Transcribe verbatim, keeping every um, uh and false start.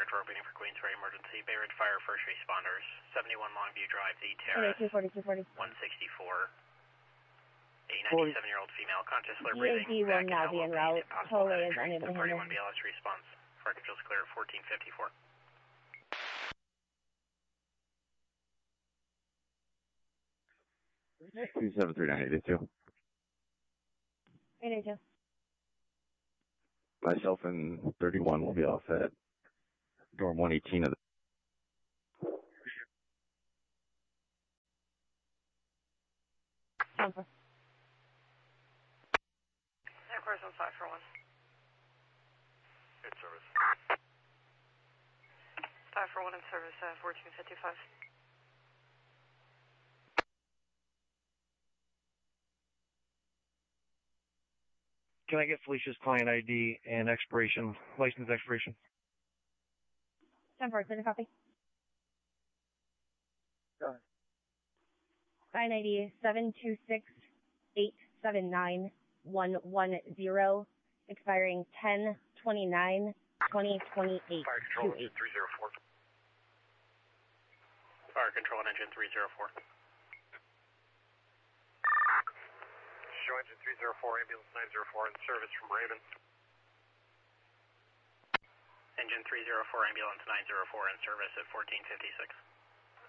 door opening for Queensway emergency. Bay Ridge Fire first responders. seventy-one Longview Drive, the Terrace. two forty, two forty. one sixty-four. A ninety-seven-year-old female, conscious, slur G A breathing. D will now be en route. Tollway is unable to handle. forty-one B L S response. Fire control's clear at fourteen fifty-four. two seven three nine eight two. eight eight two. Myself and thirty-one will be off at dorm one eighteen of the Number. Air Force on five for one. In service. five for one in service, uh, fourteen fifty-five. Can I get Felicia's client I D and expiration, license expiration? ten four, clear copy. Go ahead. Client I D seven two six eight seven nine one one zero, expiring ten twenty-nine twenty twenty-eight. Fire control engine three zero four. Fire control on engine three zero four. Show engine three zero four, ambulance nine zero four in service from Raven. Engine three zero four, ambulance nine zero four in service at fourteen fifty-six.